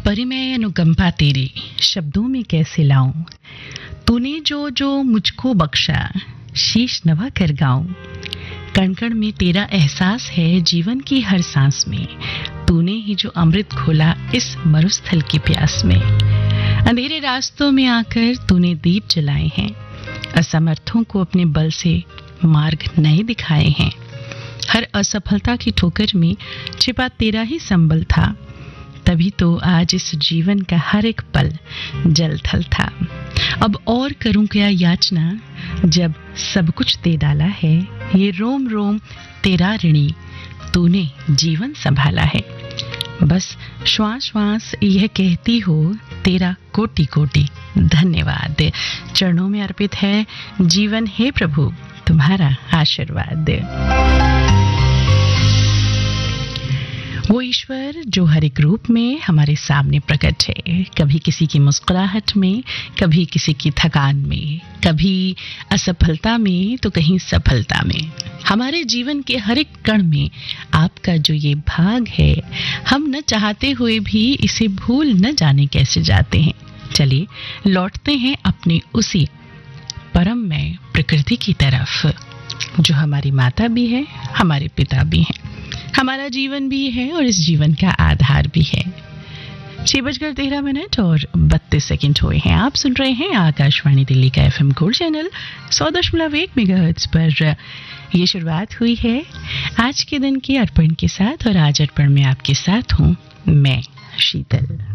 परिमय अनुकंपा तेरी शब्दों में कैसे लाऊं, तूने जो जो मुझको बख्शा शीश नवा कर गाऊं। कण कण में तेरा एहसास है, जीवन की हर सांस में तूने ही जो अमृत घोला इस मरुस्थल की प्यास में। अंधेरे रास्तों में आकर तूने दीप जलाए हैं, असमर्थों को अपने बल से मार्ग नए दिखाए हैं। हर असफलता की ठोकर में छिपा तेरा ही संबल था, तभी तो आज इस जीवन का हर एक पल जल थल था। अब और करूं क्या याचना, जब सब कुछ दे डाला है। ये रोम रोम तेरा ऋणी, तूने जीवन संभाला है। बस श्वास श्वास यह कहती हो, तेरा कोटि कोटि धन्यवाद। चरणों में अर्पित है जीवन, हे प्रभु तुम्हारा आशीर्वाद। वो ईश्वर जो हर एक रूप में हमारे सामने प्रकट है, कभी किसी की मुस्कुराहट में, कभी किसी की थकान में, कभी असफलता में तो कहीं सफलता में। हमारे जीवन के हर एक कण में आपका जो ये भाग है, हम न चाहते हुए भी इसे भूल न जाने कैसे जाते हैं। चलिए लौटते हैं अपनी उसी परम में प्रकृति की तरफ, जो हमारी माता भी है, हमारे पिता भी हैं, हमारा जीवन भी है और इस जीवन का आधार भी है। 6:13 और 32 सेकंड हुए हैं। आप सुन रहे हैं आकाशवाणी दिल्ली का FM गोल्ड चैनल 100.1 मेगाहर्ट्ज पर। ये शुरुआत हुई है आज के दिन के अर्पण के साथ, और आज अर्पण में आपके साथ हूँ मैं शीतल।